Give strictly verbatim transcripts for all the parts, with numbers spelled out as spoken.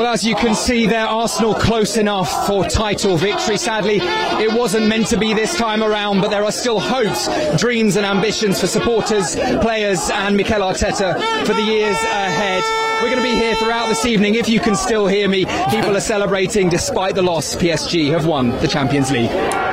as you can see there, Arsenal close enough for title victory. Sadly, it wasn't meant to be this time around, but there are still hopes, dreams and ambitions for supporters, players and Mikel Arteta for the years ahead. We're going to be here throughout this evening. If you can still hear me, people are celebrating despite the loss. P S G have won the Champions League.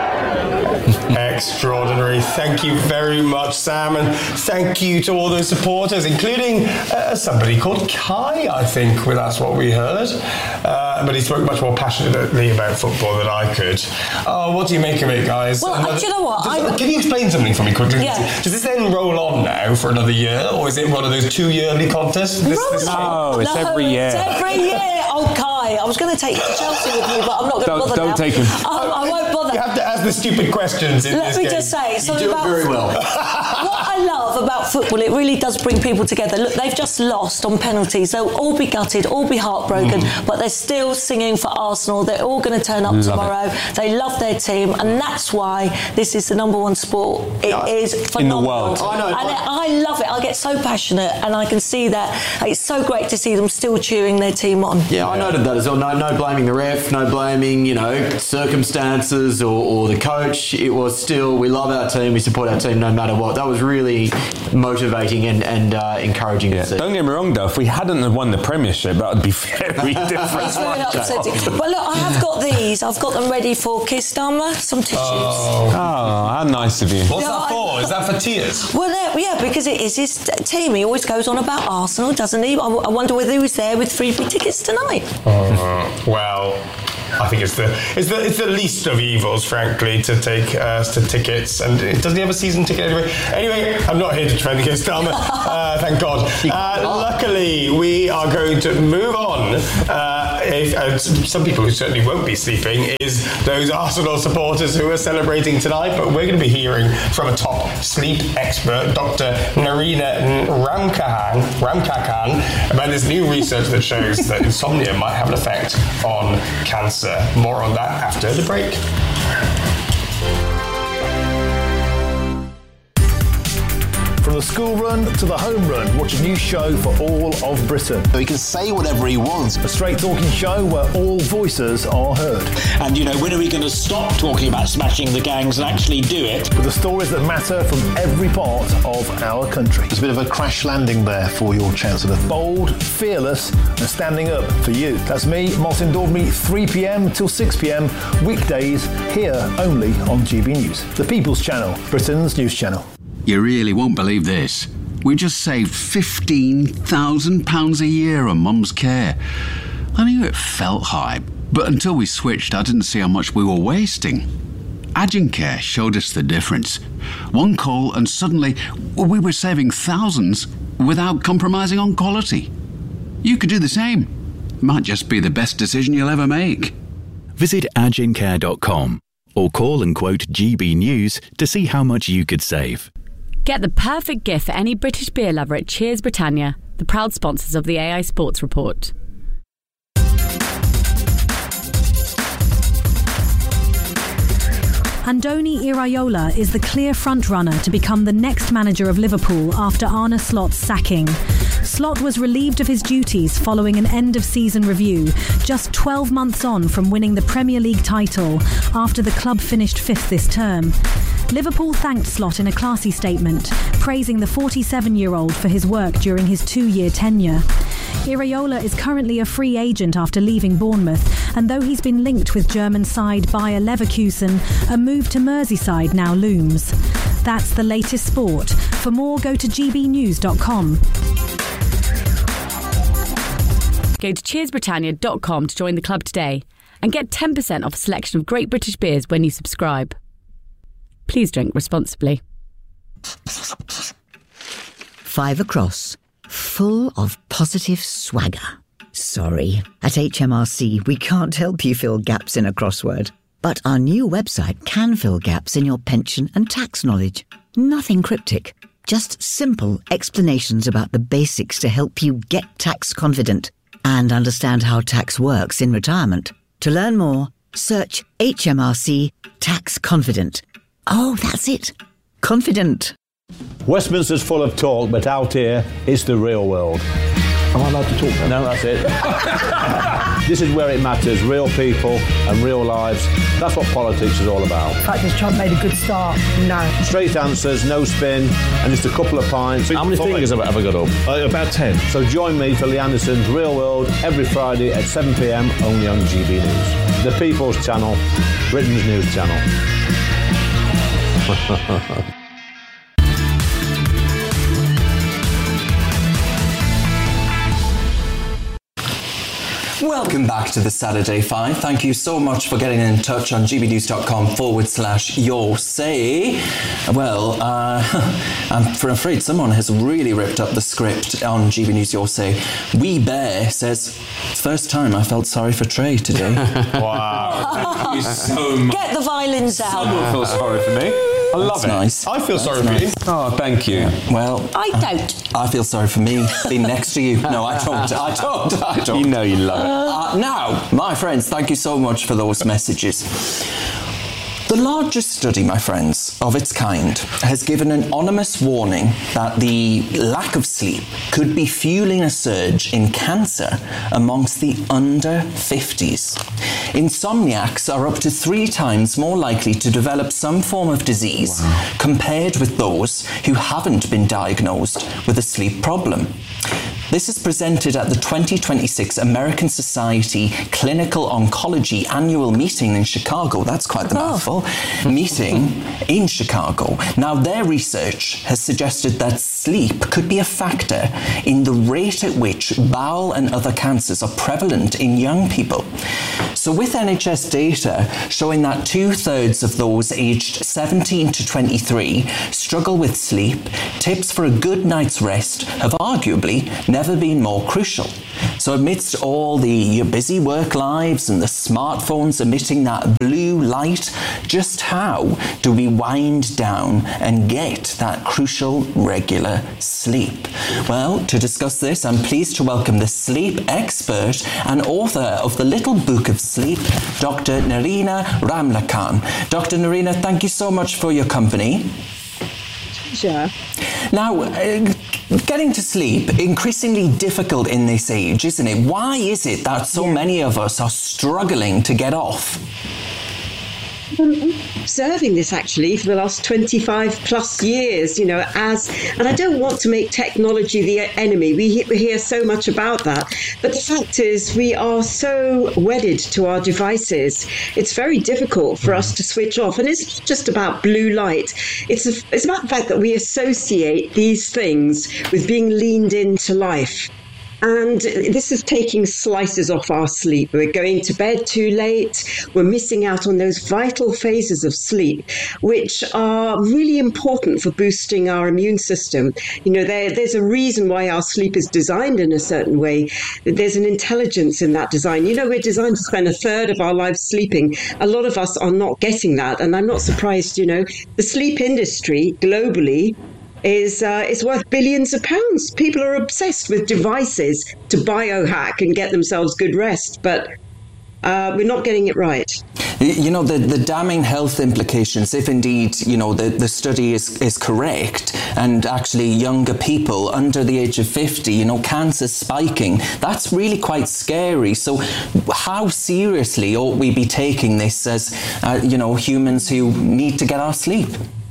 Extraordinary. Thank you very much, Sam, and thank you to all those supporters, including uh, somebody called Kai, I think, well, that's what we heard. Uh, but he spoke much more passionately about football than I could. Oh, what do you make of it, guys? Well, another, do you know what? Does, can you explain something for me quickly? Yeah. Does this then roll on now for another year, or is it one of those two-yearly contests? This, this no, it's no, every year. It's every year. Oh, Kai, I was going to take Chelsea with me, but I'm not going to bother Don't now. take him. I, I won't bother. You have to ask the stupid questions in Let this me game. just say something you do about it very well. What I love about football, it really does bring people together. Look, they've just lost on penalties. They'll all be gutted, all be heartbroken, mm. but they're still singing for Arsenal. They're all going to turn up love tomorrow. It. They love their team, and that's why this is the number one sport. It yeah. is phenomenal. In the world. I know. And I, I love it. I get so passionate, and I can see that. It's so great to see them still cheering their team on. Yeah, I noted that as well. No, no blaming the ref, no blaming, you know, circumstances or, or the coach. It was still, we love our team, we support our team no matter what. That was really motivating and, and uh, encouraging yeah. to see. Don't get me wrong, though, if we hadn't won the Premiership, that would be very different. It's really upsetting. But look, I have got these. I've got them ready for Keir Starmer. Some tissues. Oh, oh how nice of you. What's no, that for? I, Is that for tears? Well, yeah, because it is his team. He always goes on about Arsenal, doesn't he? I, I wonder whether he was there with freebie tickets tonight. Uh, well, I think it's the it's the it's the least of evils, frankly, to take us to tickets. And doesn't he have a season ticket anyway? Anyway, I'm not here to defend Keir Starmer. Uh, thank God. Uh, luckily, we are going to move on. Uh, if, uh, some people who certainly won't be sleeping is those Arsenal supporters who are celebrating tonight. But we're going to be hearing from a top sleep expert, Doctor Narina Ramkakhan, Ramkakhan, about this new research that shows that insomnia might have an effect on cancer. More on that after the break. From the school run to the home run, watch a new show for all of Britain. So he can say whatever he wants. A straight talking show where all voices are heard. And, you know, when are we going to stop talking about smashing the gangs and actually do it? With the stories that matter from every part of our country. There's a bit of a crash landing there for your Chancellor. Bold, fearless and standing up for you. That's me, Martin Dawdney, three p.m. till six p.m. weekdays here only on G B News. The People's Channel, Britain's news channel. You really won't believe this. We just saved fifteen thousand pounds a year on Mum's care. I knew it felt high, but until we switched, I didn't see how much we were wasting. Agencare showed us the difference. One call and suddenly we were saving thousands without compromising on quality. You could do the same. Might just be the best decision you'll ever make. Visit agencare dot com or call and quote G B News to see how much you could save. Get the perfect gift for any British beer lover at Cheers Britannia, the proud sponsors of the A I Sports Report. Andoni Iraola is the clear frontrunner to become the next manager of Liverpool after Arne Slot's sacking. Slot was relieved of his duties following an end-of-season review, just twelve months on from winning the Premier League title after the club finished fifth this term. Liverpool thanked Slot in a classy statement, praising the forty-seven-year-old for his work during his two-year tenure. Iraola is currently a free agent after leaving Bournemouth, and though he's been linked with German side Bayer Leverkusen, a move to Merseyside now looms. That's the latest sport. For more, go to g b news dot com. Go to cheers britannia dot com to join the club today and get ten percent off a selection of great British beers when you subscribe. Please drink responsibly. Five across, full of positive swagger. Sorry, at H M R C we can't help you fill gaps in a crossword. But our new website can fill gaps in your pension and tax knowledge. Nothing cryptic, just simple explanations about the basics to help you get tax confident and understand how tax works in retirement. To learn more, search H M R C Tax Confident. Oh, that's it. Confident. Westminster's full of talk, but out here, it's the real world. Am I allowed to talk now? No, that's it. This is where it matters, real people and real lives. That's what politics is all about. In fact, has Trump made a good start? No. Straight answers, no spin, and just a couple of pints. How many fingers have I ever got up? Uh, about ten. So join me for Lee Anderson's Real World every Friday at seven p.m. only on G B News. The People's Channel, Britain's news channel. Welcome back to the Saturday Five. Thank you so much for getting in touch on gbnews.com forward slash your say. Well, uh, I'm afraid someone has really ripped up the script on G B News Your Say. Wee Bear says, first time I felt sorry for Trey today. Wow. Thank you so much. Get the violins out. Someone feels sorry for me. I love That's it. Nice. I feel That's sorry nice. for you. Oh, thank you. Yeah. Well, I don't. I feel sorry for me being next to you. No, I don't. I don't. I don't. You know you love it. Uh, now, my friends, thank you so much for those messages. The largest study, my friends, of its kind has given an ominous warning that the lack of sleep could be fueling a surge in cancer amongst the under fifties. Insomniacs are up to three times more likely to develop some form of disease wow. compared with those who haven't been diagnosed with a sleep problem. This is presented at the twenty twenty-six American Society Clinical Oncology annual meeting in Chicago. That's quite the mouthful. Oh. Meeting in Chicago. Now, their research has suggested that sleep could be a factor in the rate at which bowel and other cancers are prevalent in young people. So with N H S data showing that two-thirds of those aged seventeen to twenty-three struggle with sleep, tips for a good night's rest have arguably never been more crucial. So amidst all the busy work lives and the smartphones emitting that blue light, just how do we wind down and get that crucial regular sleep? Well, to discuss this, I'm pleased to welcome the sleep expert and author of The Little Book of Sleep, Doctor Nerina Ramlakhan. Doctor Nerina, thank you so much for your company. Sure. Now, uh, getting to sleep, increasingly difficult in this age, isn't it? Why is it that so yeah. many of us are struggling to get off? I'm observing this actually for the last twenty-five plus years, you know, as, and I don't want to make technology the enemy. We hear, we hear so much about that. But the fact is, we are so wedded to our devices. It's very difficult for us to switch off. And it's not just about blue light. It's, a, it's about the fact that we associate these things with being leaned into life. And this is taking slices off our sleep. We're going to bed too late. We're missing out on those vital phases of sleep, which are really important for boosting our immune system. You know, there, there's a reason why our sleep is designed in a certain way. There's an intelligence in that design. You know, we're designed to spend a third of our lives sleeping. A lot of us are not getting that. And I'm not surprised, you know, the sleep industry globally is uh, is worth billions of pounds. People are obsessed with devices to biohack and get themselves good rest, but uh, we're not getting it right. You know, the, the damning health implications, if indeed, you know, the, the study is, is correct, and actually younger people under the age of fifty, you know, cancer spiking, that's really quite scary. So how seriously ought we be taking this as, uh, you know, humans who need to get our sleep?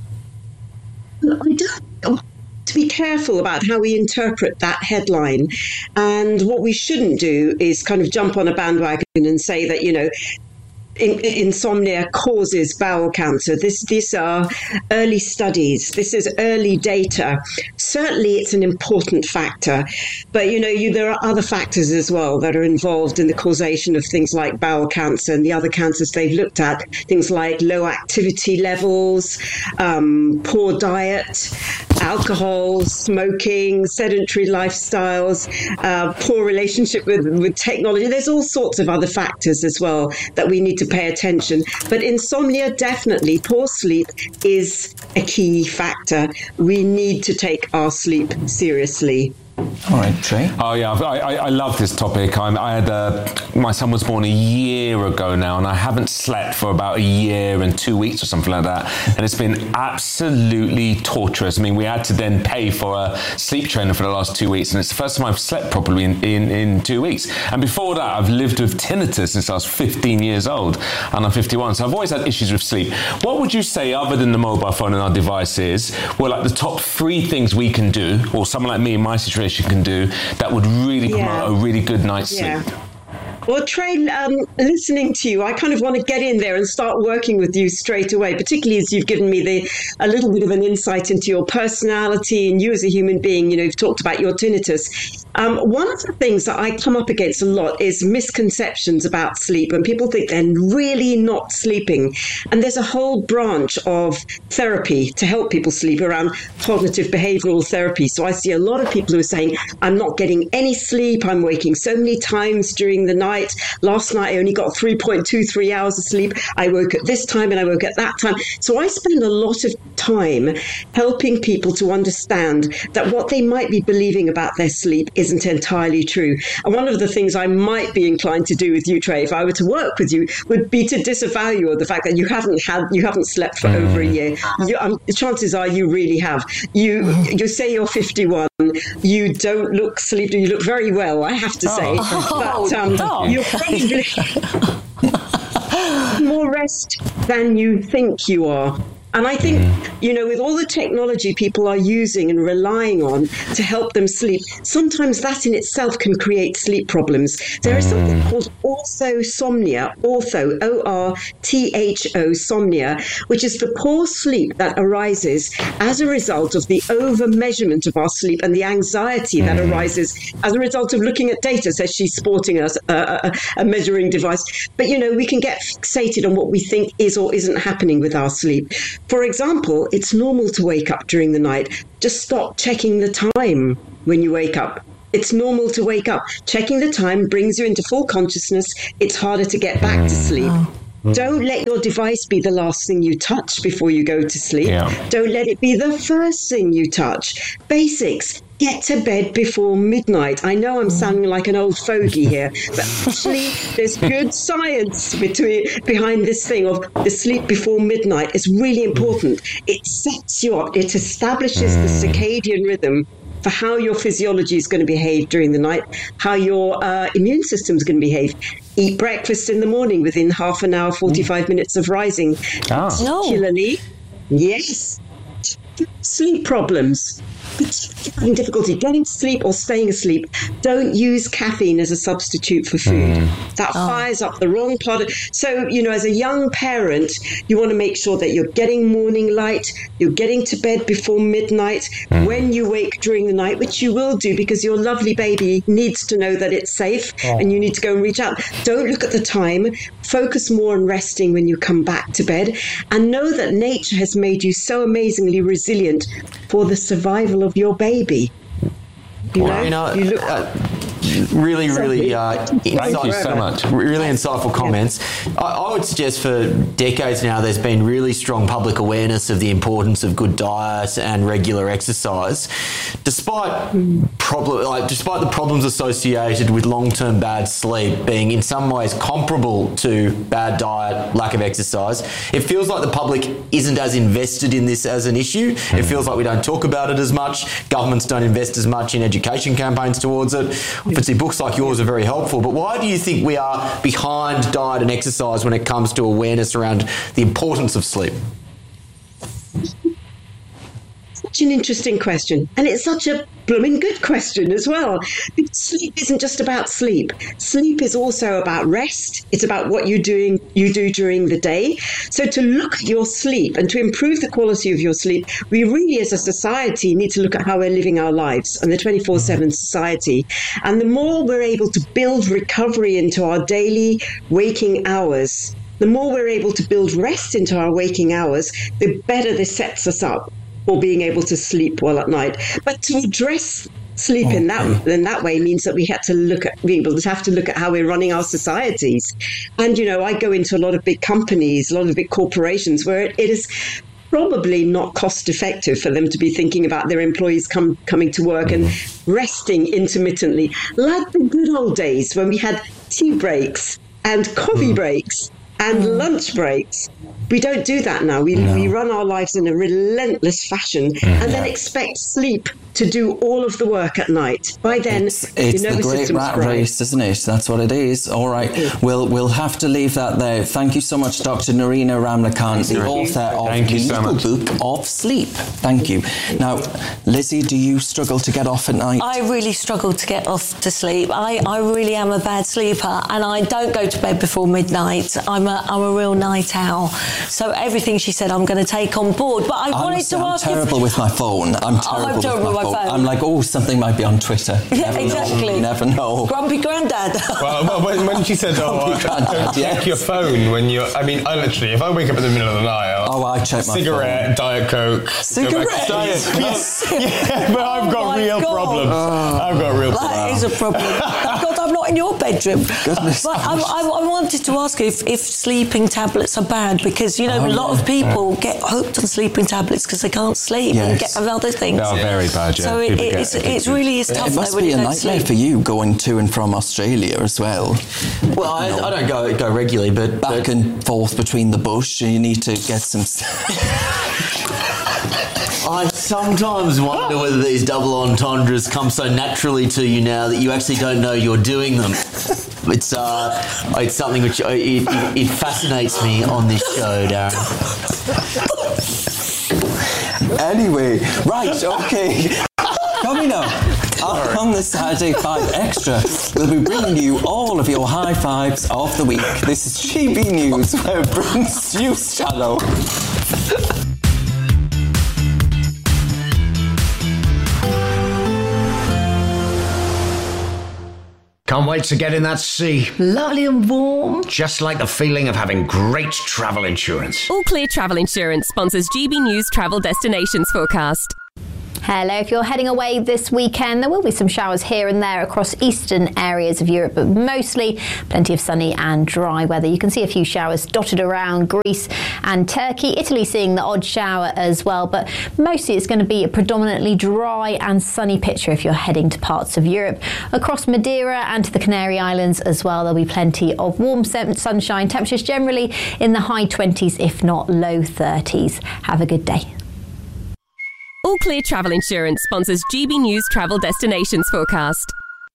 I don't, to be careful about how we interpret that headline. And what we shouldn't do is kind of jump on a bandwagon and say that, you know, In, insomnia causes bowel cancer. This, these are early studies. This is early data. Certainly, it's an important factor. But, you know, you, there are other factors as well that are involved in the causation of things like bowel cancer and the other cancers they've looked at. Things like low activity levels, um, poor diet, alcohol, smoking, sedentary lifestyles, uh, poor relationship with, with technology. There's all sorts of other factors as well that we need to pay attention. But insomnia, definitely, poor sleep is a key factor. We need to take our sleep seriously. All right, Trey. Oh yeah, I, I, I love this topic. I'm, I had a, my son was born a year ago now, and I haven't slept for about a year and two weeks or something like that, and it's been absolutely torturous. I mean, we had to then pay for a sleep trainer for the last two weeks, and it's the first time I've slept properly in, in, in two weeks. And before that, I've lived with tinnitus since I was fifteen years old, and I'm fifty-one, so I've always had issues with sleep. What would you say, other than the mobile phone and our devices, were like the top three things we can do, or someone like me in my situation can do, that would really promote Yeah. a really good night's Yeah. sleep? Well, Trey, um, listening to you, I kind of want to get in there and start working with you straight away, particularly as you've given me the a little bit of an insight into your personality and you as a human being. You know, you've talked about your tinnitus. Um, one of the things that I come up against a lot is misconceptions about sleep, and people think they're really not sleeping. And there's a whole branch of therapy to help people sleep around cognitive behavioral therapy. So I see a lot of people who are saying, I'm not getting any sleep, I'm waking so many times during the night. Last night I only got three point two three hours of sleep. I woke at this time and I woke at that time. So I spend a lot of time helping people to understand that what they might be believing about their sleep isn't entirely true. And one of the things I might be inclined to do with you, Trey, if I were to work with you, would be to disavow you of the fact that you haven't had, you haven't slept for over a year. You, um, the chances are you really have. You you say you're fifty-one. You don't look sleepy. You look very well, I have to say. Oh, but um, stop. you're probably more rest than you think you are. And I think, you know, with all the technology people are using and relying on to help them sleep, sometimes that in itself can create sleep problems. There is something called orthosomnia, ortho, O R T H O, somnia, which is the poor sleep that arises as a result of the over-measurement of our sleep and the anxiety that arises as a result of looking at data. Says she's sporting a, a, a measuring device. But, you know, we can get fixated on what we think is or isn't happening with our sleep. For example, it's normal to wake up during the night. Just stop checking the time when you wake up. It's normal to wake up. Checking the time brings you into full consciousness. It's harder to get back to sleep. Don't let your device be the last thing you touch before you go to sleep. Yeah. Don't let it be the first thing you touch. Basics. Get to bed before midnight. I know I'm sounding like an old fogey here, but actually there's good science between, behind this thing of the sleep before midnight. It's really important. It sets you up. It establishes the circadian rhythm for how your physiology is going to behave during the night, how your uh, immune system is going to behave. Eat breakfast in the morning within half an hour, forty-five minutes of rising. Ah. Particularly, yes, sleep problems. Having difficulty getting to sleep or staying asleep, don't use caffeine as a substitute for food. Mm. That oh. fires up the wrong part of, so, you know, as a young parent, you want to make sure that you're getting morning light, you're getting to bed before midnight. Mm. When you wake during the night, which you will do because your lovely baby needs to know that it's safe oh. and you need to go and reach out. Don't look at the time. Focus more on resting when you come back to bed, and know that nature has made you so amazingly resilient for the survival of your baby. You wow. know, you know you look, uh, really, really, uh, thank you so much. Really insightful comments. I, I would suggest for decades now, there's been really strong public awareness of the importance of good diet and regular exercise, despite problem, like despite the problems associated with long-term bad sleep being in some ways comparable to bad diet, lack of exercise. It feels like the public isn't as invested in this as an issue. It feels like we don't talk about it as much. Governments don't invest as much in education campaigns towards it. Obviously, books like yours are very helpful, but why do you think we are behind diet and exercise when it comes to awareness around the importance of sleep? Such an interesting question, and it's such a blooming good question as well. Because sleep isn't just about sleep. Sleep is also about rest. It's about what you doing you do during the day. So to look at your sleep and to improve the quality of your sleep, we really as a society need to look at how we're living our lives and the twenty-four seven society. And the more we're able to build recovery into our daily waking hours, the more we're able to build rest into our waking hours, the better this sets us up for being able to sleep well at night. But to address sleep okay. in that in that way means that we had to look at we will have to look at how we're running our societies. And you know, I go into a lot of big companies, a lot of big corporations where it, it is probably not cost effective for them to be thinking about their employees come, coming to work and resting intermittently, like the good old days when we had tea breaks and coffee mm. breaks and mm. lunch breaks. We don't do that now. We, no. we run our lives in a relentless fashion mm, and then yeah. expect sleep to do all of the work at night. By then, it's, it's your nervous the great system's rat fried. race, isn't it? That's what it is. All right, we'll we'll have to leave that there. Thank you so much, Doctor Narina Ramlakhan, the author of Thank the you so much. Book of Sleep. Thank you. Now, Lizzie, do you struggle to get off at night? I really struggle to get off to sleep. I, I really am a bad sleeper, and I don't go to bed before midnight. I'm a I'm a real night owl. So everything she said, I'm going to take on board. But I I'm wanted to I'm ask terrible if, with my phone. I'm terrible, oh, I'm terrible with my, with my phone. phone. I'm like, oh, something might be on Twitter. Yeah, never exactly. Know. Never know. Grumpy Grandad. Well, well when, when she said, oh, I don't yes. check your phone when you're... I mean, I literally, if I wake up in the middle of the night... I'll, oh, I check my cigarette, phone. Diet Coke... Cigarette? Diet Yeah, but I've got oh real God. problems. Oh, I've got real that problems. That is a problem. God, I'm not in your bedroom. Goodness. But I, I, I wanted to ask you if, if sleeping tablets are bad, because, you know, oh, a lot yeah. of people yeah. get hooked on sleeping tablets because they can't sleep yes. and get other things. They are very bad, yeah. So it, it's, it really is tough. It must though, be when a you don't nightmare sleep. for you going to and from Australia as well. Well, I, I don't go go regularly, but back but, and forth between the bush, and you need to get some. I sometimes wonder whether these double entendres come so naturally to you now that you actually don't know you're doing them. It's uh, it's something which uh, it, it, it fascinates me on this show, Darren. Anyway, right, okay. Coming up on the Saturday Five Extra, we'll be bringing you all of your high fives of the week. This is G B News, where Britain's news channel. Can't wait to get in that sea. Lovely and warm. Just like the feeling of having great travel insurance. All Clear Travel Insurance sponsors G B News Travel Destinations Forecast. Hello, if you're heading away this weekend, there will be some showers here and there across eastern areas of Europe, but mostly plenty of sunny and dry weather. You can see a few showers dotted around Greece and Turkey. Italy seeing the odd shower as well, but mostly it's going to be a predominantly dry and sunny picture if you're heading to parts of Europe. Across Madeira and to the Canary Islands as well, there'll be plenty of warm sunshine. Temperatures generally in the high twenties, if not low thirties. Have a good day. All Clear Travel Insurance sponsors G B News Travel Destinations Forecast.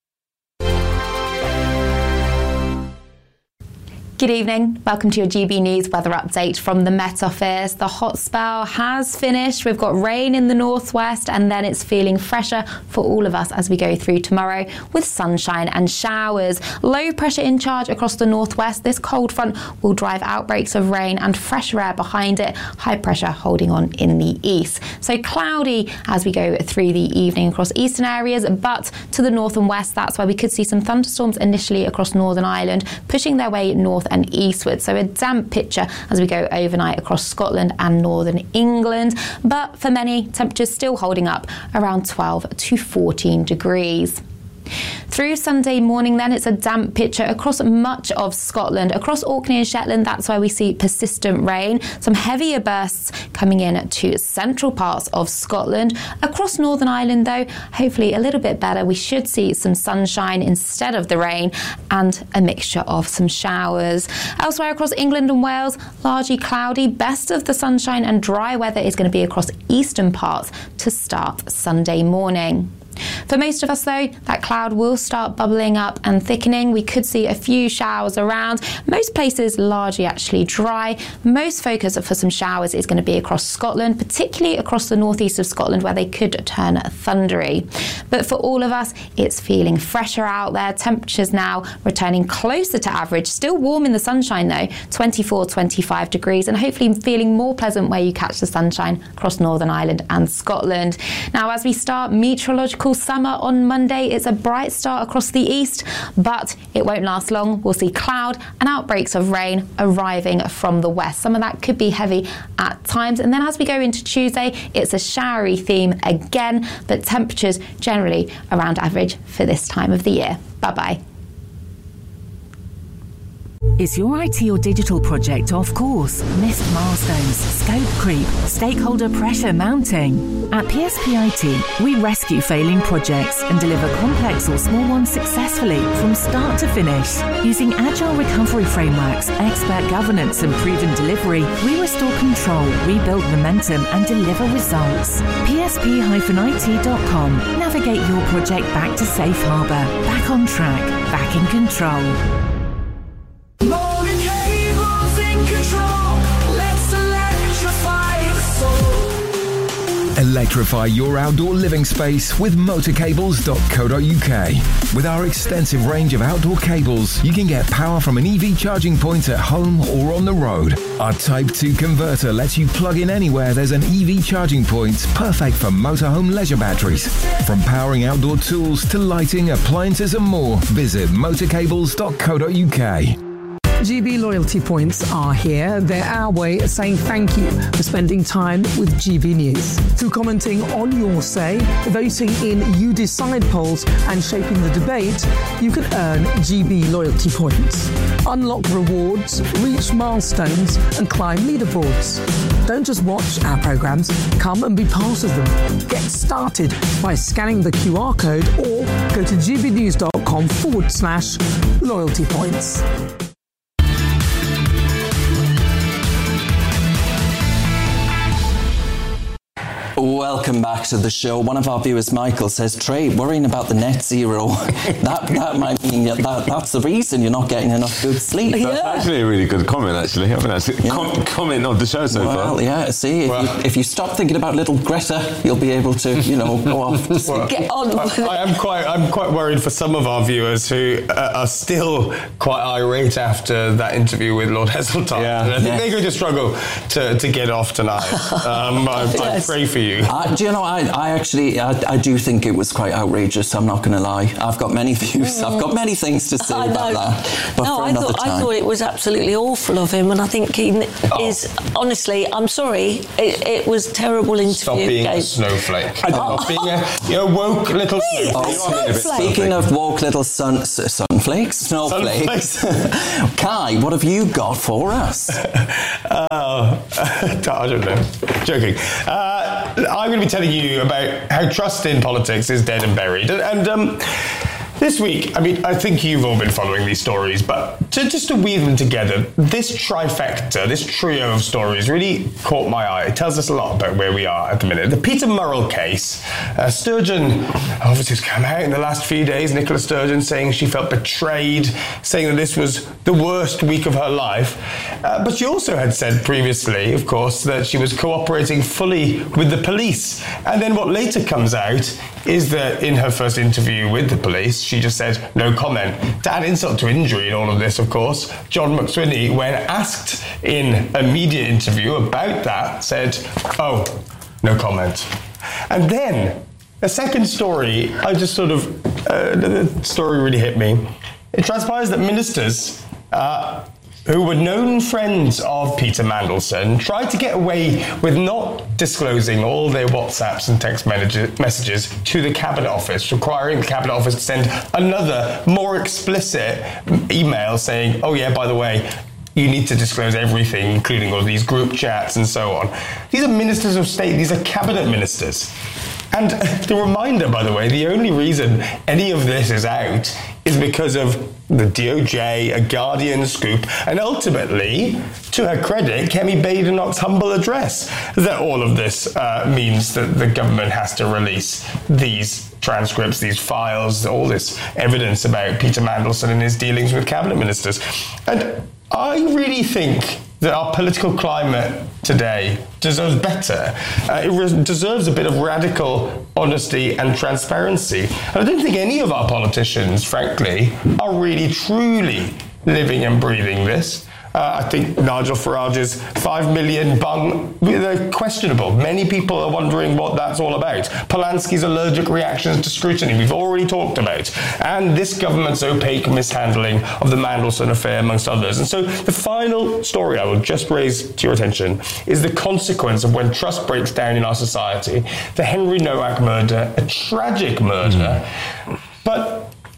Good evening. Welcome to your G B News weather update from the Met Office. The hot spell has finished. We've got rain in the northwest, and then it's feeling fresher for all of us as we go through tomorrow with sunshine and showers. Low pressure in charge across the northwest. This cold front will drive outbreaks of rain and fresher air behind it. High pressure holding on in the east. So cloudy as we go through the evening across eastern areas, but to the north and west, that's where we could see some thunderstorms initially across Northern Ireland, pushing their way north and eastward. So a damp picture as we go overnight across Scotland and northern England. But for many, temperatures still holding up around twelve to fourteen degrees. Through Sunday morning then, it's a damp picture across much of Scotland. Across Orkney and Shetland, that's where we see persistent rain. Some heavier bursts coming in to central parts of Scotland. Across Northern Ireland though, hopefully a little bit better. We should see some sunshine instead of the rain and a mixture of some showers. Elsewhere across England and Wales, largely cloudy. Best of the sunshine and dry weather is going to be across eastern parts to start Sunday morning. For most of us though, that cloud will start bubbling up and thickening. We could see a few showers around. Most places largely actually dry. Most focus for some showers is going to be across Scotland, particularly across the northeast of Scotland where they could turn thundery. But for all of us, it's feeling fresher out there. Temperatures now returning closer to average. Still warm in the sunshine though, twenty-four, twenty-five degrees, and hopefully feeling more pleasant where you catch the sunshine across Northern Ireland and Scotland. Now as we start meteorological summer on Monday, it's a bright start across the east, but it won't last long. We'll see cloud and outbreaks of rain arriving from the west. Some of that could be heavy at times. And then as we go into Tuesday, it's a showery theme again, but temperatures generally around average for this time of the year. Bye-bye. Is your I T or digital project off course? Missed milestones, scope creep, stakeholder pressure mounting? At P S P I T, we rescue failing projects and deliver complex or small ones successfully from start to finish. Using agile recovery frameworks, expert governance and proven delivery, we restore control, rebuild momentum and deliver results. P S P I T dot com. Navigate your project back to safe harbour, back on track, back in control. Motor cables in control. Let's electrify the soul. Electrify your outdoor living space with motor cables dot co dot U K. With our extensive range of outdoor cables, you can get power from an E V charging point at home or on the road. Our Type two converter lets you plug in anywhere there's an E V charging point, perfect for motorhome leisure batteries. From powering outdoor tools to lighting, appliances and more, visit motor cables dot co dot U K. G B loyalty points are here. They're our way of saying thank you for spending time with G B News. Through commenting on your say, voting in You Decide polls and shaping the debate, you can earn G B loyalty points. Unlock rewards, reach milestones and climb leaderboards. Don't just watch our programmes, come and be part of them. Get started by scanning the Q R code or go to gbnews.com forward slash loyalty points. Welcome back to the show. One of our viewers, Michael, says, Trey, worrying about the net zero, that that might mean that, that that's the reason you're not getting enough good sleep. That's yeah. actually a really good comment, actually. I mean, that's a yeah. com- comment of the show so well, far. Well, yeah, see, if, well, you, if you stop thinking about little Greta, you'll be able to, you know, go off. Well, Get on with I, I am quite I'm quite worried for some of our viewers who uh, are still quite irate after that interview with Lord Heseltine. Yeah. And I think yes. they're going to struggle to, to get off tonight. Um, I, yes. I pray for you. Uh, do you know, I, I actually, I, I do think it was quite outrageous, I'm not going to lie. I've got many views, I've got many things to say I about know. that. But no, for I another thought, time. I thought it was absolutely awful of him, and I think he oh. is, honestly, I'm sorry, it, it was terrible interview. Stop being Gabe. a snowflake. Stop being a you know, woke little Me, snowflake. Oh, snowflake. Speaking of woke little sun, sunflakes, snowflakes, Kai, what have you got for us? Oh, I don't know. Joking. Uh, I'm going to be telling you about how trust in politics is dead and buried. And, and um, this week, I mean, I think you've all been following these stories, but to, just to weave them together, this trifecta, this trio of stories really caught my eye. It tells us a lot about where we are at the minute. The Peter Murrell case, uh, Sturgeon obviously has come out in the last few days, Nicola Sturgeon saying she felt betrayed, saying that this was the worst week of her life. Uh, but she also had said previously, of course, that she was cooperating fully with the police. And then what later comes out is that in her first interview with the police, she just said no comment. To add insult to injury in all of this, of course, John McSweeney, when asked in a media interview about that, said, oh, no comment. And then a second story, I just sort of, uh, the story really hit me. It transpires that ministers uh, who were known friends of Peter Mandelson, tried to get away with not disclosing all their WhatsApps and text messages to the Cabinet Office, requiring the Cabinet Office to send another, more explicit email saying, oh yeah, by the way, you need to disclose everything, including all these group chats and so on. These are ministers of state, these are cabinet ministers. And the reminder, by the way, the only reason any of this is out is because of the D O J, a Guardian scoop, and ultimately, to her credit, Kemi Badenoch's humble address, that all of this uh, means that the government has to release these transcripts, these files, all this evidence about Peter Mandelson and his dealings with cabinet ministers. And I really think that our political climate today deserves better. Uh, it re- deserves a bit of radical honesty and transparency. And I don't think any of our politicians, frankly, are really truly living and breathing this. Uh, I think Nigel Farage's five million bung, they're questionable. Many people are wondering what that's all about. Polanski's allergic reactions to scrutiny, we've already talked about. And this government's opaque mishandling of the Mandelson affair, amongst others. And so the final story I will just raise to your attention is the consequence of when trust breaks down in our society. The Henry Nowak murder, a tragic murder. Mm. But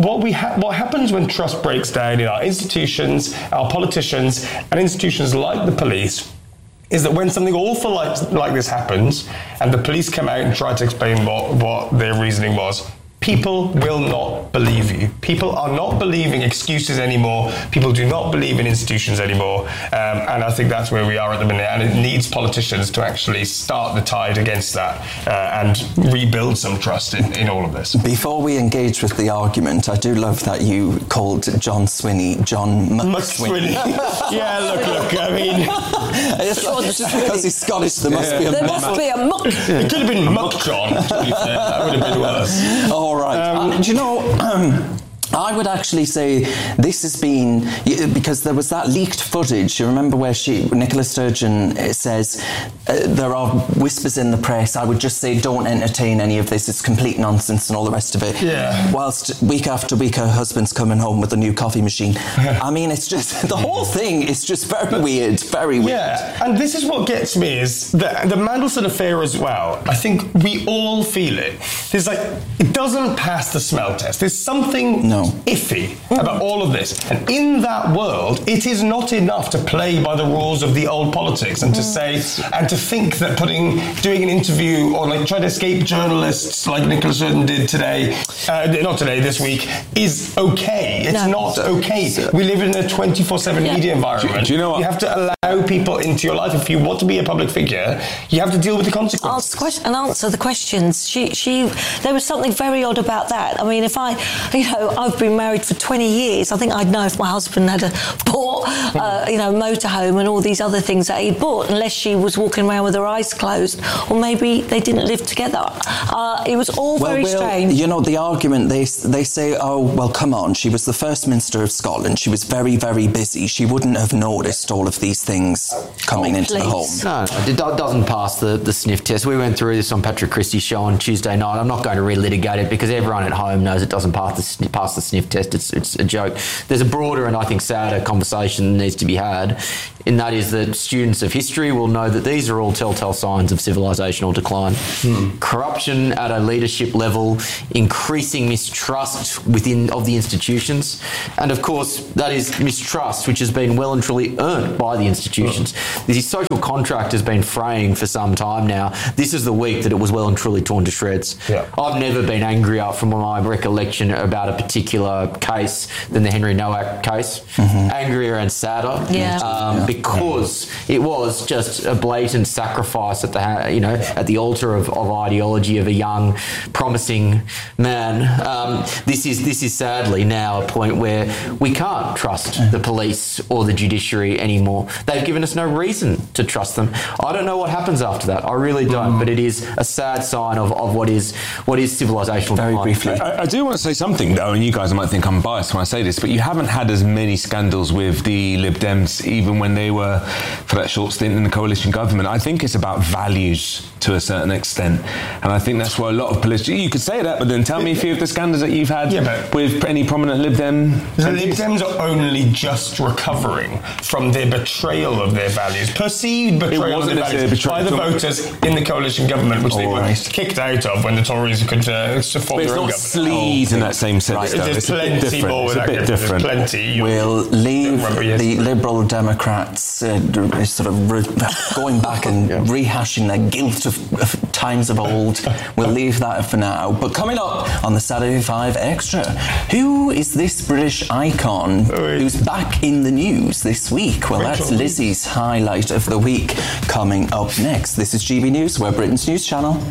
what we ha- what happens when trust breaks down in our institutions, our politicians, and institutions like the police, is that when something awful like, like this happens, and the police come out and try to explain what, what their reasoning was, people will not believe you. People are not believing excuses anymore. People do not believe in institutions anymore. Um, and I think that's where we are at the minute. And it needs politicians to actually start the tide against that uh, and rebuild some trust in, in all of this. Before we engage with the argument, I do love that you called John Swinney John McSwinney. Yeah, look, look, I mean... it's, like, it's just because he's Scottish, there must yeah. be a There Muck. must be a Muck. It could have been Muck John, to be fair. That would have been worse. All right. Um, uh, do you know... Um, I would actually say this has been, because there was that leaked footage, you remember where she, Nicola Sturgeon says, uh, there are whispers in the press, I would just say don't entertain any of this, it's complete nonsense and all the rest of it. Yeah. Whilst week after week her husband's coming home with a new coffee machine. I mean, it's just, the whole thing is just very weird, very weird. Yeah, and this is what gets me, is the, the Mandelson affair as well. I think we all feel it. There's like, it doesn't pass the smell test. There's something... No. iffy about all of this. And in that world, it is not enough to play by the rules of the old politics and to say, and to think that putting, doing an interview or like trying to escape journalists like Nicola Sturgeon did today, uh, not today, this week, is okay. It's no. not okay. We live in a twenty-four seven yeah. media environment. Do, do you know what? You have to allow people into your life. If you want to be a public figure, you have to deal with the consequences. Ask question and answer the questions. She, she, there was something very odd about that. I mean, if I, you know, I've been married for twenty years. I think I'd know if my husband had a bought, uh, you know, motorhome and all these other things that he'd bought, unless she was walking around with her eyes closed, or maybe they didn't live together. Uh, it was all well, very well, strange. You know, the argument, they they say, oh, well, come on, she was the First Minister of Scotland. She was very, very busy. She wouldn't have noticed all of these things coming oh, into the home. No, it doesn't pass the, the sniff test. We went through this on Patrick Christie's show on Tuesday night. I'm not going to relitigate it because everyone at home knows it doesn't pass the, pass the sniff test. It's, it's a joke. There's a broader and I think sadder conversation that needs to be had, and that is that students of history will know that these are all telltale signs of civilisational decline. Hmm. Corruption at a leadership level, increasing mistrust within of the institutions, and of course that is mistrust which has been well and truly earned by the institutions. Oh. The social contract has been fraying for some time now. This is the week that it was well and truly torn to shreds. Yeah. I've never been angrier from my recollection about a particular case than the Henry Nowak case. Mm-hmm. Angrier and sadder. Yeah. Um, yeah. Because it was just a blatant sacrifice at the, you know, at the altar of, of ideology of a young, promising man. Um, this is this is sadly now a point where we can't trust the police or the judiciary anymore. They've given us no reason to trust them. I don't know what happens after that. I really don't. Mm. But it is a sad sign of, of what is what is civilisational. Very decline. briefly, I, I do want to say something though, and you guys might think I'm biased when I say this, but you haven't had as many scandals with the Lib Dems, even when they were for that short stint in the coalition government. I think it's about values to a certain extent, and I think that's why a lot of politicians, you could say that, but then tell me a few of the scandals that you've had yeah, with any prominent Lib Dem. The Lib Dems are only just recovering from their betrayal of their values, perceived betrayal of their values by the voters in the coalition government, which oh, they were right. kicked out of when the Tories could uh, form their own government. It's not sleaze oh, in that same sense. Right. Though. There's it's plenty more with it's that. A bit different. There's plenty. We'll leave the Liberal Democrats uh, sort of re- going back and yeah. rehashing their guilt of, of times of old. We'll leave that for now. But coming up on the Saturday Five Extra, who is this British icon who's back in the news this week? Well, that's Lizzie's highlight of the week coming up next. This is G B News, we're Britain's news channel.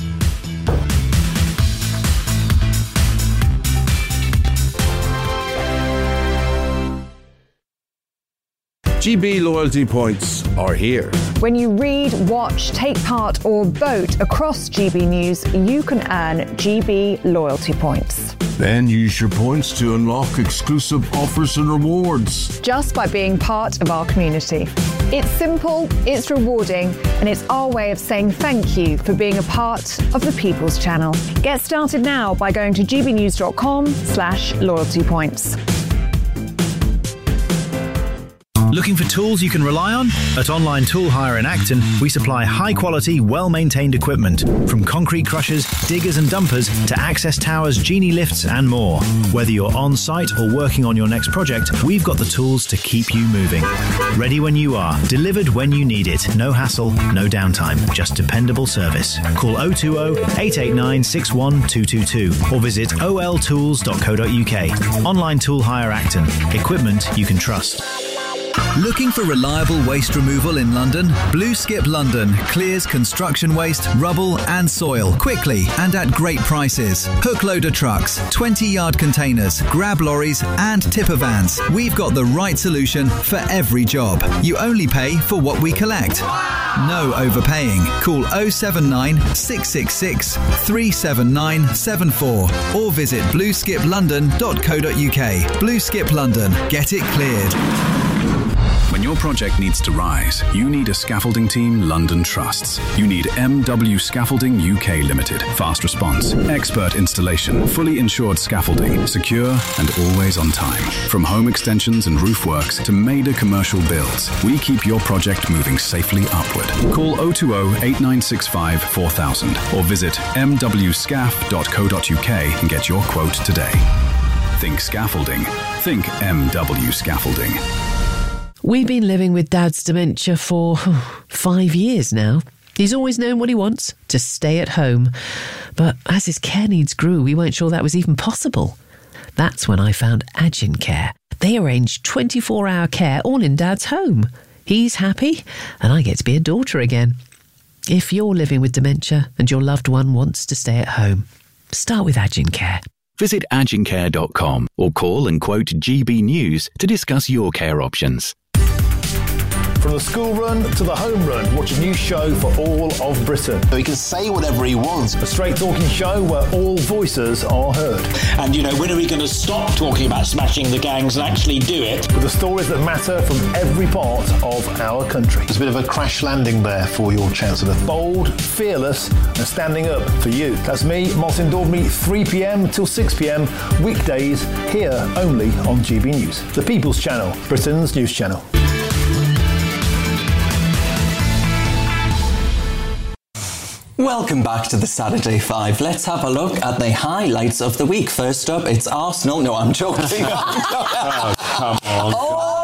G B loyalty points are here. When you read, watch, take part or vote across G B News, you can earn G B loyalty points. Then use your points to unlock exclusive offers and rewards. Just by being part of our community. It's simple, it's rewarding, and it's our way of saying thank you for being a part of the People's Channel. Get started now by going to gbnews.com slash loyalty points. Looking for tools you can rely on? At Online Tool Hire in Acton, we supply high-quality, well-maintained equipment, from concrete crushers, diggers and dumpers to access towers, genie lifts and more. Whether you're on-site or working on your next project, we've got the tools to keep you moving. Ready when you are, delivered when you need it. No hassle, no downtime, just dependable service. Call oh two oh, eight eight nine, six one two two two or visit o l tools dot co dot u k. Online Tool Hire Acton. Equipment you can trust. Looking for reliable waste removal in London? Blue Skip London clears construction waste, rubble and soil quickly and at great prices. Hook loader trucks, twenty yard containers, grab lorries and tipper vans. We've got the right solution for every job. You only pay for what we collect. No overpaying. Call oh seven nine, six six six, three seven nine seven four or visit blue skip london dot co dot u k. Blue Skip London. Get it cleared. When your project needs to rise, you need a scaffolding team London trusts. You need M W Scaffolding U K Limited. Fast response, expert installation, fully insured scaffolding, secure and always on time. From home extensions and roof works to major commercial builds, we keep your project moving safely upward. Call oh two oh, eight nine six five, four thousand or visit m w scaff dot co dot u k and get your quote today. Think scaffolding. Think M W Scaffolding. We've been living with Dad's dementia for five years now. He's always known what he wants, to stay at home. But as his care needs grew, we weren't sure that was even possible. That's when I found Agin Care. They arrange twenty-four hour care all in Dad's home. He's happy, and I get to be a daughter again. If you're living with dementia and your loved one wants to stay at home, start with Agin Care. Visit agin care dot com or call and quote G B News to discuss your care options. From the school run to the home run, watch a new show for all of Britain. So he can say whatever he wants. A straight talking show where all voices are heard. And, you know, when are we going to stop talking about smashing the gangs and actually do it? With the stories that matter from every part of our country. There's a bit of a crash landing there for your Chancellor. Bold, fearless and standing up for you. That's me, Martin Dawdney, three p m till six p m, weekdays, here only on G B News. The People's Channel, Britain's news channel. Welcome back to the Saturday Five. Let's have a look at the highlights of the week. First up, it's Arsenal. No, I'm joking. Oh, come on.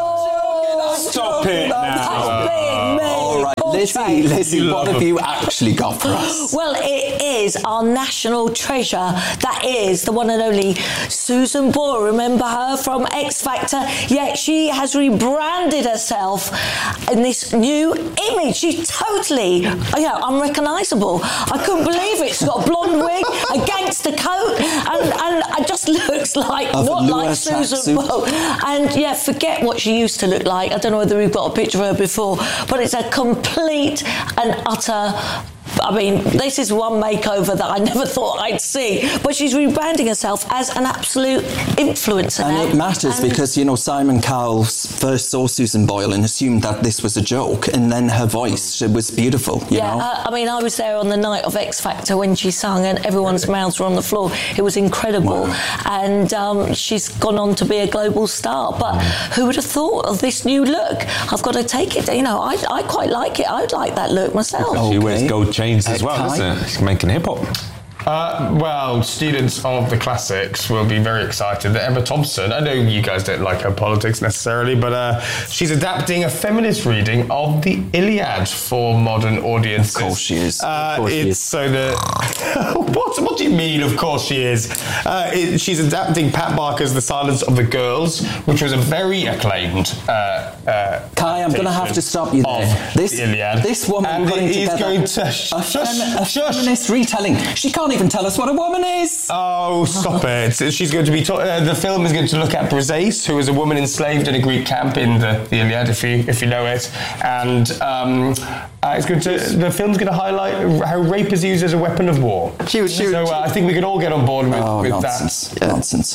Oh, stop it now. All right, Lizzie, Lizzie, what have you actually got for us? Well, it is our national treasure. That is the one and only Susan Boyle. Remember her from X Factor? Yeah, she has rebranded herself in this new image. She's totally, you know, unrecognisable. I couldn't believe it. She's got a blonde wig, a gangster coat, and, and it just looks like Of not Lua like Susan tracksuit. Boyle. And yeah, forget what she used to look like. I don't know whether we've got a picture of her before, but it's a complete and utter. I mean, this is one makeover that I never thought I'd see. But she's rebranding herself as an absolute influencer And now. it matters And- because, you know, Simon Cowell first saw Susan Boyle and assumed that this was a joke, and then her voice was beautiful, you yeah, know? uh, I mean, I was there on the night of X Factor when she sung and everyone's mouths were on the floor. It was incredible. Wow. And um, she's gone on to be a global star. But who would have thought of this new look? I've got to take it. You know, I, I quite like it. I'd like that look myself. She wears gold chains as well, doesn't it? She's making hip hop. Uh, well, students of the classics will be very excited that Emma Thompson, I know you guys don't like her politics necessarily, but uh, she's adapting a feminist reading of the Iliad for modern audiences. Of course she is. Uh, of course it's she is. so that... what, what do you mean, of course she is? Uh, it, she's adapting Pat Barker's The Silence of the Girls, which was a very acclaimed uh, uh, Kai, I'm going to have to stop you there. This, the Iliad. this woman And putting it is together going to... a, fem- a feminist retelling. She can't even tell us what a woman is. Oh, stop it. She's going to be... Ta- uh, the film is going to look at Briseis, who was a woman enslaved in a Greek camp in the, the Iliad, if you, if you know it. And um, uh, it's going to, the film's going to highlight how rape is used as a weapon of war. She was, she so uh, I think we can all get on board with, oh, with nonsense. that. Nonsense. Yeah,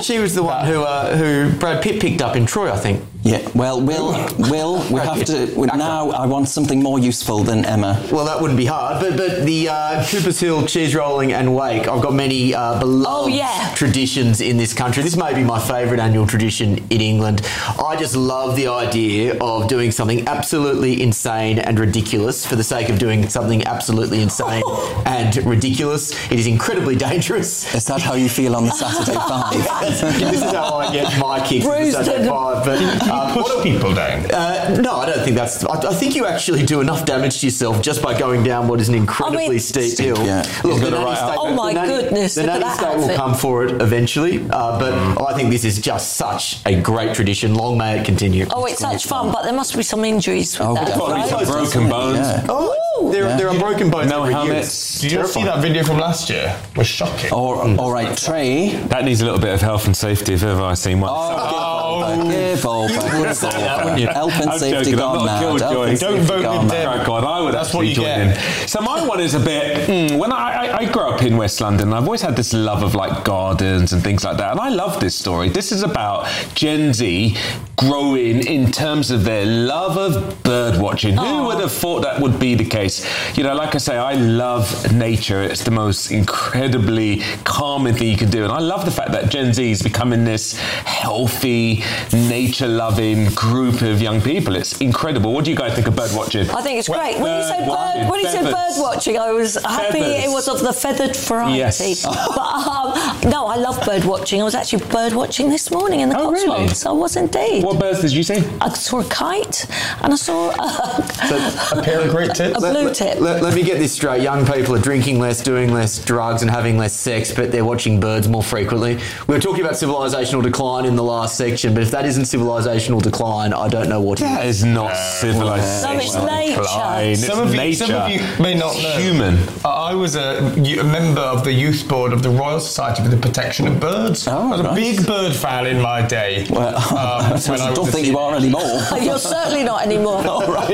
she was the one who uh, who Brad Pitt picked up in Troy, I think. Yeah, well, Will, Will, we have to... we- Now I want something more useful than Emma. Well, that wouldn't be hard, but but the uh, Coopers Hill cheese rolling and wake, I've got many uh, beloved Oh, yeah. traditions in this country. This may be my favourite annual tradition in England. I just love the idea of doing something absolutely insane and ridiculous for the sake of doing something absolutely insane and ridiculous. It is incredibly dangerous. Is that how you feel on the Saturday Five? This is how I get my kicks on the Saturday Five. But Um, push what- people down. Uh, no, I don't think that's. I, I think you actually do enough damage to yourself just by going down what is an incredibly I mean- steep Steep, hill. yeah. Look, He's the got it nanny right state, up. Oh my the nanny, goodness, the look at nanny that state will outfit. come for it eventually, uh, but I think this is just such a great tradition. Long may it continue. Oh, it's such fun, but there must be some injuries with Oh, that, definitely. right? Got broken bones. Yeah. Oh, there, there are broken bones. No every year. helmets. Did you see that video from last year? It was shocking. All, all right, Trey. That needs a little bit of health and safety if ever I've seen one. Oh, give over, give over. Health and I'm safety joking, gone I'm not mad. killjoy. Health and Don't safety vote gone Lib mad. Dem. Oh God, I would That's what actually you join get. in. So my one is a bit. Mm, when I, I, I grew up in West London, I've always had this love of like gardens and things like that, and I love this story. This is about Gen Z growing in terms of their love of bird watching. Who would have thought that would be the case? You know, like I say, I love nature. It's the most incredibly calming thing you can do, and I love the fact that Gen Z is becoming this healthy, nature-loving group of young people. It's incredible. What do you guys think of bird watching? I think it's great. When you say watching, bird, when you say feathers. bird watching, I was happy Feathers. it was of the feathered variety. Yes. But um, no, I love bird watching. I was actually bird watching this morning in the Oh, really? Cotswolds. I was indeed. What birds did you see? I saw a kite and I saw a, A pair of great tits. a blue Let, tip. let, let me get this straight. Young people are drinking less, doing less drugs, and having less sex, but they're watching birds more frequently. We were talking about civilisational decline in the last section, but if that isn't civilisational decline, I don't know what is. That is not civilized. No, it's nature. It's Some of, you, nature. some of you may not know. Human. Uh, I was a, a member of the youth board of the Royal Society for the Protection of Birds. Oh, I was right. a big bird fan in my day. Well, um, I when I was don't a think you are anymore. You're certainly not anymore. All right.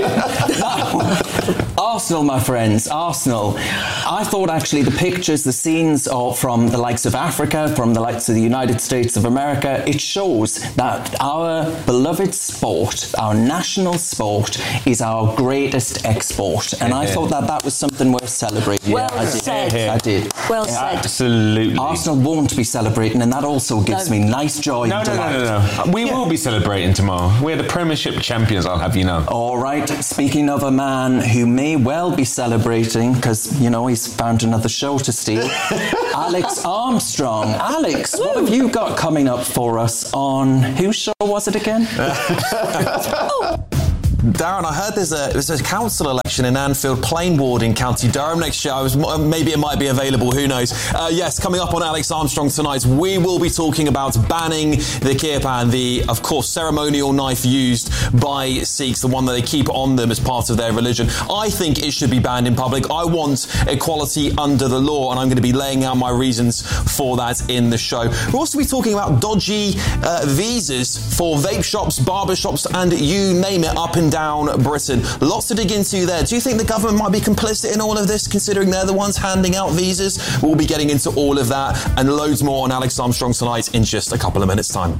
Arsenal, my friends, Arsenal. I thought actually the pictures, the scenes are from the likes of Africa, from the likes of the United States of America. It shows that our beloved sport, our national sport, is our greatest export. And I Yeah. thought that that was something worth celebrating. Well I did. said. I did. Well said. Absolutely. Arsenal won't be celebrating, and that also gives No. me nice joy No, and no, no, delight. no, no. We will be celebrating tomorrow. We're the Premiership champions, I'll have you know. All right. Speaking of a man who may well be celebrating because, you know, he's found another show to steal, Alex Armstrong. Alex, what have you got coming up for us on whose show was it again? Darren, I heard there's a there's a council election in Anfield Plain Ward in County Durham next year. I was, maybe it might be available, who knows. Uh, yes, coming up on Alex Armstrong tonight, we will be talking about banning the kirpan, the, of course, ceremonial knife used by Sikhs, the one that they keep on them as part of their religion. I think it should be banned in public. I want equality under the law, and I'm going to be laying out my reasons for that in the show. We'll also be talking about dodgy uh, visas for vape shops, barber shops, and you name it, up and down Britain. Lots to dig into there. Do you think the government might be complicit in all of this, considering they're the ones handing out visas? We'll be getting into all of that and loads more on Alex Armstrong tonight in just a couple of minutes' time.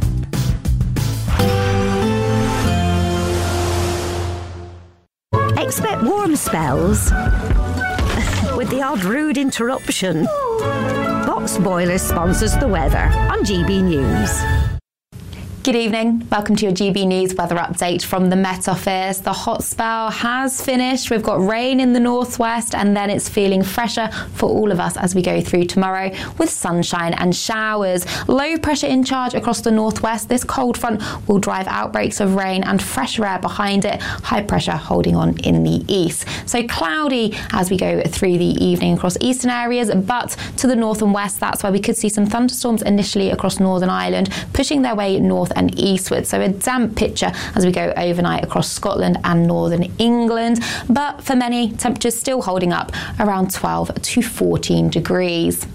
Expect warm spells with the odd rude interruption. Box Boiler sponsors the weather on G B News. Good evening. Welcome to your G B News weather update from the Met Office. The hot spell has finished. We've got rain in the northwest, and then it's feeling fresher for all of us as we go through tomorrow with sunshine and showers. Low pressure in charge across the northwest. This cold front will drive outbreaks of rain and fresher air behind it. High pressure holding on in the east. So cloudy as we go through the evening across eastern areas, but to the north and west, that's where we could see some thunderstorms initially across Northern Ireland, pushing their way north and eastward. So a damp picture as we go overnight across Scotland and northern England. But for many, temperatures still holding up around twelve to fourteen degrees.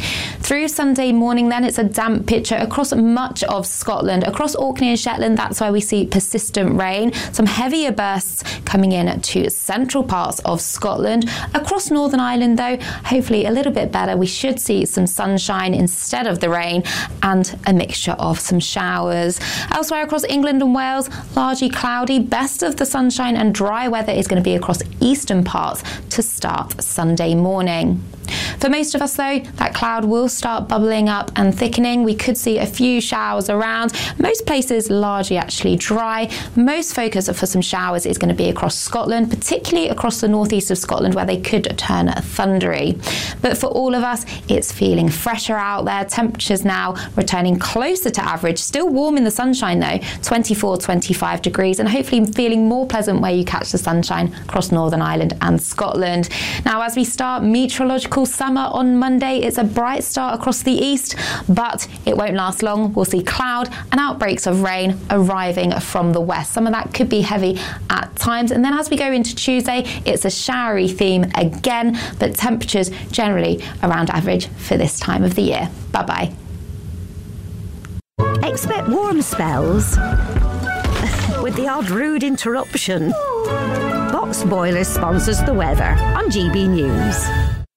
Through Sunday morning then, it's a damp picture across much of Scotland. Across Orkney and Shetland, that's why we see persistent rain. Some heavier bursts coming in to central parts of Scotland. Across Northern Ireland though, hopefully a little bit better. We should see some sunshine instead of the rain and a mixture of some showers. Elsewhere across England and Wales, largely cloudy. Best of the sunshine and dry weather is going to be across eastern parts to start Sunday morning. For most of us though, that cloud will start bubbling up and thickening. We could see a few showers around. Most places largely actually dry. Most focus for some showers is going to be across Scotland, particularly across the northeast of Scotland where they could turn thundery. But for all of us, it's feeling fresher out there. Temperatures now returning closer to average. Still warm in the sunshine though, twenty-four, twenty-five degrees, and hopefully feeling more pleasant where you catch the sunshine across Northern Ireland and Scotland. Now as we start meteorological summer on Monday, it's a bright start across the east, but it won't last long. We'll see cloud and outbreaks of rain arriving from the west. Some of that could be heavy at times. And then as we go into Tuesday, it's a showery theme again, but temperatures generally around average for this time of the year. Bye-bye. Expect warm spells with the odd rude interruption. Box Boilers sponsors the weather on G B News.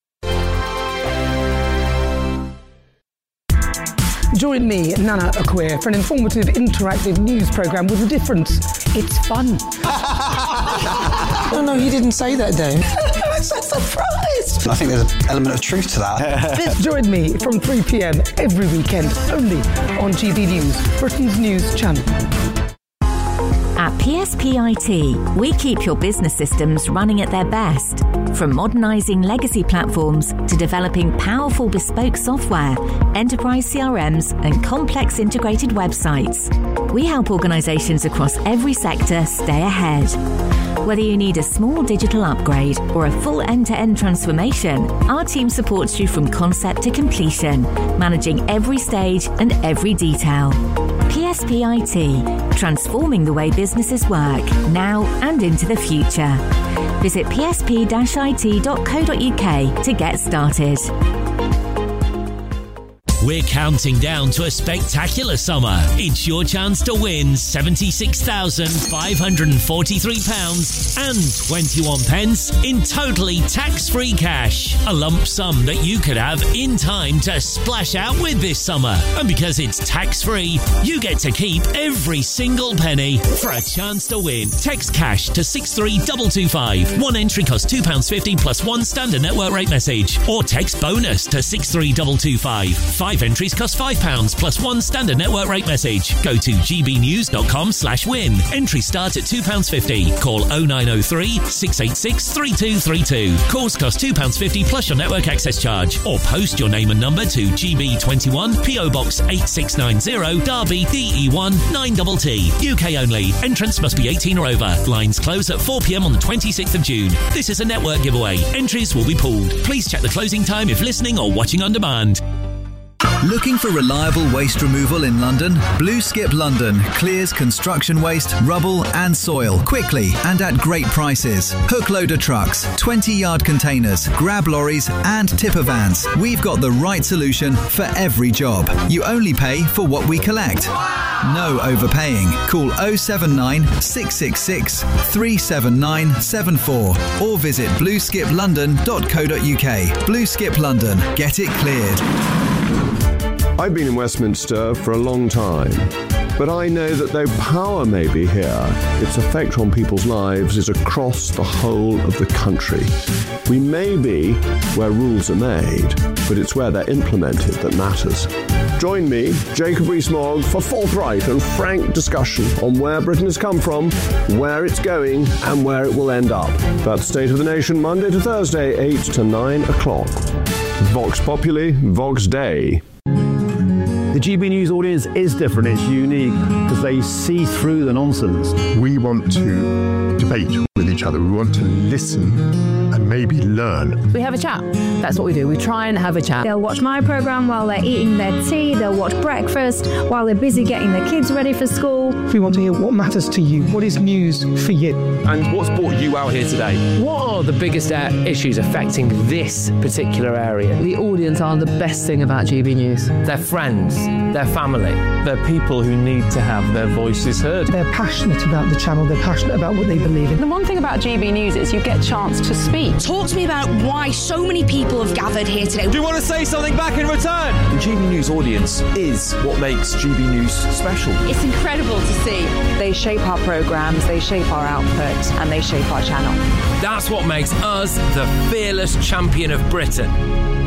Join me, Nana Acquia, for an informative, interactive news programme with a difference. It's fun. No, no, he didn't say that, Dave. I'm so surprised. I think there's an element of truth to that. Join me from three p.m. every weekend, only on G B News, Britain's news channel. At P S P I T, we keep your business systems running at their best. From modernising legacy platforms to developing powerful bespoke software, enterprise C R Ms and complex integrated websites, we help organisations across every sector stay ahead. Whether you need a small digital upgrade or a full end-to-end transformation, our team supports you from concept to completion, managing every stage and every detail. P S P I T, transforming the way businesses work, now and into the future. Visit p s p dash i t dot co dot u k to get started. We're counting down to a spectacular summer. It's your chance to win seventy-six thousand five hundred forty-three pounds and twenty-one pence in totally tax-free cash. A lump sum that you could have in time to splash out with this summer. And because it's tax-free, you get to keep every single penny. For a chance to win, text cash to six three two two five. One entry costs two pounds fifty plus one standard network rate message. Or text bonus to six three two two five. Five entries cost five pounds plus one standard network rate message. Go to g b news dot com slash win. Entries start at two pounds fifty. Call oh nine oh three, six eight six, three two three two. Calls cost two pounds fifty plus your network access charge. Or post your name and number to G B twenty-one, P O Box eight six nine zero, Derby, D E one nine T T. U K only. Entrance must be eighteen or over. Lines close at four p.m. on the twenty-sixth of June. This is a network giveaway. Entries will be pooled. Please check the closing time if listening or watching on demand. Looking for reliable waste removal in London? Blue Skip London clears construction waste, rubble and soil quickly and at great prices. Hook loader trucks, twenty-yard containers, grab lorries and tipper vans. We've got the right solution for every job. You only pay for what we collect. No overpaying. Call oh seven nine, six six six, three seven nine seven four or visit blue skip london dot co dot u k. Blue Skip London. Get it cleared. I've been in Westminster for a long time, but I know that though power may be here, its effect on people's lives is across the whole of the country. We may be where rules are made, but it's where they're implemented that matters. Join me, Jacob Rees-Mogg, for forthright and frank discussion on where Britain has come from, where it's going, and where it will end up. That's State of the Nation, Monday to Thursday, eight to nine o'clock. Vox Populi, Vox Dei. The G B News audience is different, it's unique, because they see through the nonsense. We want to debate with each other. We want to listen and maybe learn. We have a chat. That's what we do. We try and have a chat. They'll watch my programme while they're eating their tea. They'll watch breakfast while they're busy getting their kids ready for school. We want to hear what matters to you. What is news for you? And what's brought you out here today? What are the biggest uh, issues affecting this particular area? The audience are the best thing about G B News. Their friends, their family. They're people who need to have their voices heard. They're passionate about the channel. They're passionate about what they believe in. The one thing about G B News is you get a chance to speak. Talk to me about why so many people have gathered here today. Do you want to say something back in return? The G B News audience is what makes G B News special. It's incredible to see. They shape our programmes, they shape our output, and they shape our channel. That's what makes us the fearless champion of Britain.